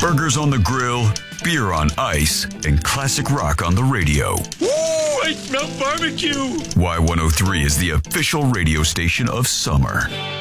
Burgers on the grill, beer on ice, and classic rock on the radio. Woo! I smell barbecue! Y103 is the official radio station of summer.